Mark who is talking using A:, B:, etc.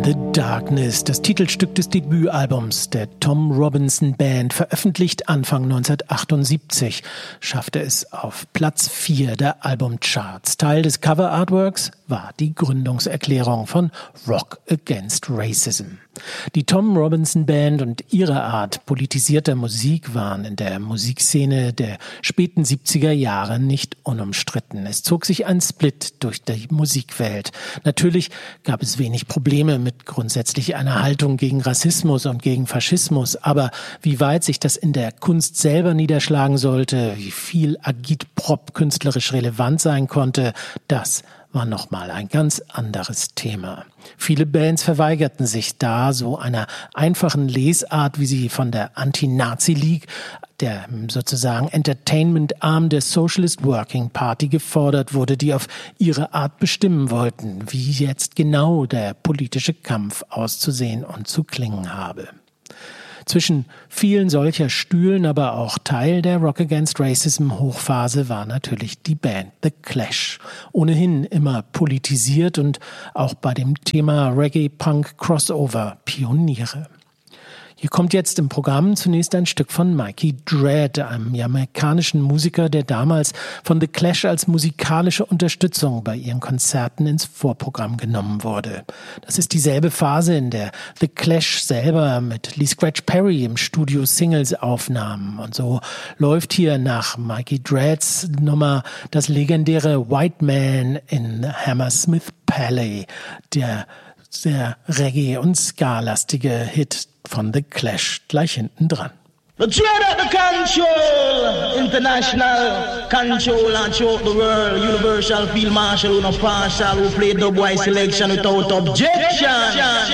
A: The Darkness, das Titelstück des Debütalbums der Tom Robinson Band, veröffentlicht Anfang 1978, schaffte es auf Platz 4 der Albumcharts. Teil des Cover-Artworks war die Gründungserklärung von Rock Against Racism. Die Tom Robinson Band und ihre Art politisierter Musik waren in der Musikszene der späten 70er Jahre nicht unumstritten. Es zog sich ein Split durch die Musikwelt. Natürlich gab es wenig Probleme mit grundsätzlich einer Haltung gegen Rassismus und gegen Faschismus, aber wie weit sich das in der Kunst selber niederschlagen sollte, wie viel Agitprop künstlerisch relevant sein konnte, das war nochmal ein ganz anderes Thema. Viele Bands verweigerten sich da so einer einfachen Lesart, wie sie von der Anti-Nazi-League, der sozusagen Entertainment-Arm der Socialist Working Party, gefordert wurde, die auf ihre Art bestimmen wollten, wie jetzt genau der politische Kampf auszusehen und zu klingen habe. Zwischen vielen solcher Stühlen, aber auch Teil der Rock Against Racism Hochphase war natürlich die Band The Clash. Ohnehin immer politisiert und auch bei dem Thema Reggae-Punk-Crossover Pioniere. Hier kommt jetzt im Programm zunächst ein Stück von Mikey Dread, einem jamaikanischen Musiker, der damals von The Clash als musikalische Unterstützung bei ihren Konzerten ins Vorprogramm genommen wurde. Das ist dieselbe Phase, in der The Clash selber mit Lee Scratch Perry im Studio Singles aufnahmen. Und so läuft hier nach Mikey Dreads Nummer das legendäre White Man in Hammersmith Palais, der sehr Reggae- und Ska-lastige Hit von The Clash gleich hinten dran.
B: The trade at the control, international control and throughout the world, universal field marshal, who no partial, who play dubwise selection without objection.